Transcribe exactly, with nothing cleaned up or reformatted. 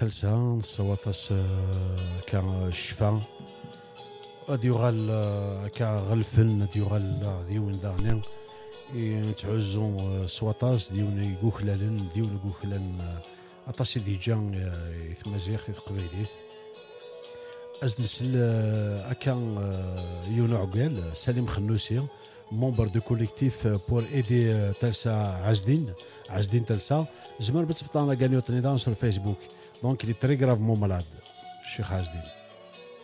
تلسان صوتس كان الشفا غادي يغال كا غلفن ديوغال ديون دانين يتعزو سواطاس ديون يقوخلالن ديون يقوخلن اطاسي دي جان يتمازيغ تقبيليت ازنسل اكان يونو عقال سليم خنوسي ممبر دو كوليكتيف بور ايدي تلسا عزدين عزدين تلسا زمر بتفطانا غانيو تنيدان sur Facebook دونك لي تري غراف مو مالاد الشيخ عزدين